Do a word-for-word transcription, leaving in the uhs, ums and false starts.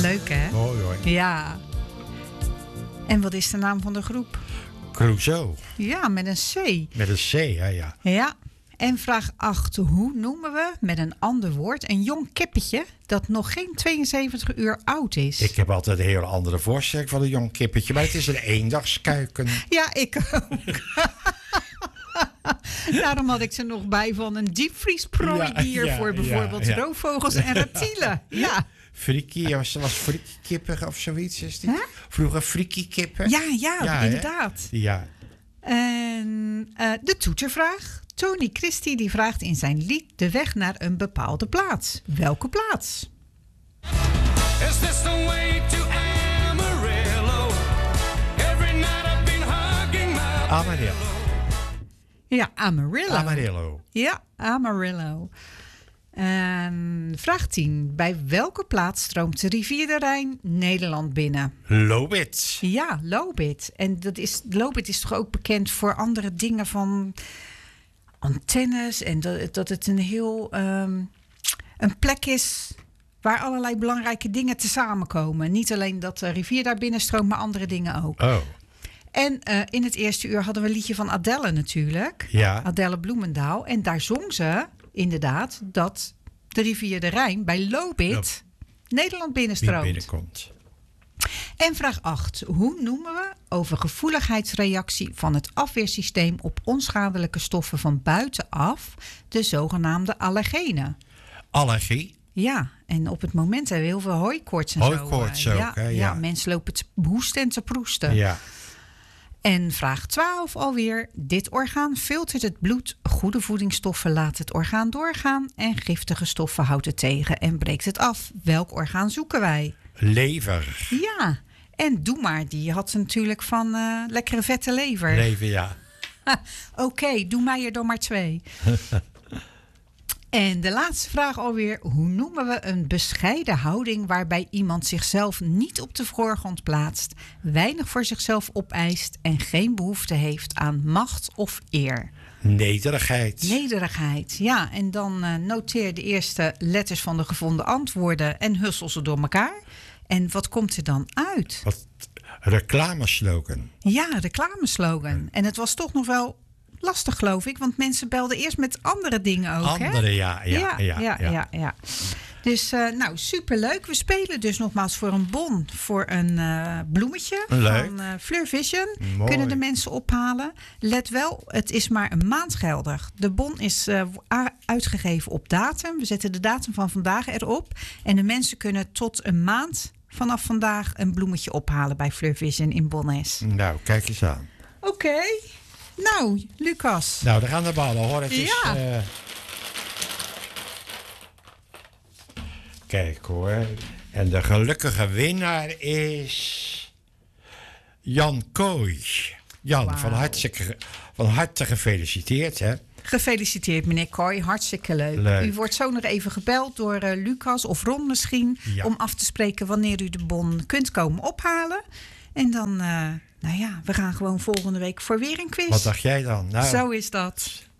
Leuk, hè? Mooi hoor. Ja. En wat is de naam van de groep? Clouseau. Ja, met een C. Met een C, hè, ja. Ja. En vraag acht. Hoe noemen we, met een ander woord, een jong kippetje dat nog geen tweeënzeventig uur oud is? Ik heb altijd een hele andere voorstelling van een jong kippetje, maar het is een eendagskuiken. Ja, ik ook. Daarom had ik ze nog bij van een diepvriesprooidier Ja, ja, voor bijvoorbeeld ja, ja. roofvogels en reptielen. Ja, Frikkie, was, was frikiekippen of zoiets? Is die? Huh? Vroeger frikiekippen? ja, ja, Ja, hè? inderdaad. Ja. En uh, de toetervraag. Tony Christie die vraagt in zijn lied de weg naar een bepaalde plaats. Welke plaats? Is this the way to Amarillo? Every night I've been hugging my Amarillo. Ja, Amarillo. Amarillo. Ja, Amarillo. En vraag tien. Bij welke plaats stroomt de rivier de Rijn Nederland binnen? Lobit. Ja, Lobit. En dat is, Lobit is toch ook bekend voor andere dingen van antennes. En dat, dat het een heel um, een plek is waar allerlei belangrijke dingen tezamen komen. Niet alleen dat de rivier daar binnen stroomt, maar andere dingen ook. Oh. En uh, in het eerste uur hadden we een liedje van Adele natuurlijk. Ja. Adele Bloemendaal. En daar zong ze inderdaad dat de rivier de Rijn bij Lobit Loop. Nederland Wie binnenstroomt. binnenkomt. En vraag acht. Hoe noemen we over gevoeligheidsreactie van het afweersysteem op onschadelijke stoffen van buitenaf de zogenaamde allergenen? Allergie. Ja, en op het moment hebben we heel veel hooikoorts en Hooikoorts zo. uh, ook, ja, hè, ja. ja. Mensen lopen te hoesten en te proesten. Ja. En vraag twaalf alweer. Dit orgaan filtert het bloed. Goede voedingsstoffen laat het orgaan doorgaan. En giftige stoffen houdt het tegen en breekt het af. Welk orgaan zoeken wij? Lever. Ja, en Doe maar. Die had ze natuurlijk van uh, lekkere vette lever. Lever, ja. Oké, okay, doe mij er dan maar twee. En de laatste vraag alweer. Hoe noemen we een bescheiden houding waarbij iemand zichzelf niet op de voorgrond plaatst, weinig voor zichzelf opeist en geen behoefte heeft aan macht of eer? Nederigheid. Nederigheid, ja. En dan uh, noteer de eerste letters van de gevonden antwoorden en hussel ze door elkaar. En wat komt er dan uit? Wat reclameslogan. Ja, reclameslogan. En het was toch nog wel lastig, geloof ik. Want mensen belden eerst met andere dingen ook, hè? Andere, ja, ja, ja. ja, ja, ja, ja, ja. Dus, uh, nou, superleuk. We spelen dus nogmaals voor een bon, voor een uh, bloemetje Leuk. van uh, Fleur Vision. Mooi. Kunnen de mensen ophalen. Let wel, het is maar een maand geldig. De bon is uh, uitgegeven op datum. We zetten de datum van vandaag erop. En de mensen kunnen tot een maand vanaf vandaag een bloemetje ophalen bij Fleur Vision in Bonnes. Nou, kijk eens aan. Oké. Okay. Nou, Lucas. Nou, daar gaan de ballen, hoor. Het is, Ja. uh... Kijk, hoor. En de gelukkige winnaar is Jan Kooi. Jan, Wauw. van, harte, van harte gefeliciteerd, hè. Gefeliciteerd, meneer Kooi. Hartstikke leuk. Leuk. U wordt zo nog even gebeld door uh, Lucas of Ron misschien, Ja. om af te spreken wanneer u de bon kunt komen ophalen. En dan, uh, nou ja, we gaan gewoon volgende week voor weer een quiz. Wat dacht jij dan? Nou, Zo is dat.